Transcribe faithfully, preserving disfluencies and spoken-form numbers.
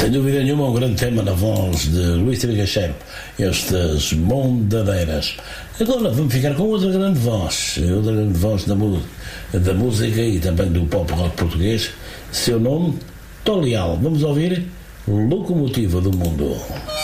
Sem dúvida nenhuma, um grande tema na voz de Luís Trigacheiro, estas Mondadeiras. Agora vamos ficar com outra grande voz, outra grande voz da, da música e também do pop rock português. Seu nome, Tó Leal. Vamos ouvir Locomotiva do Mundo.